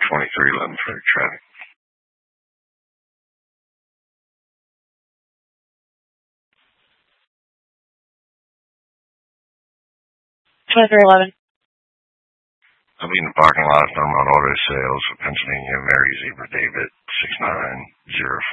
2311 for traffic. 2311. I'll be in the parking lot of Thermont Auto Sales of Pennsylvania, Mary Zebra David, 6904.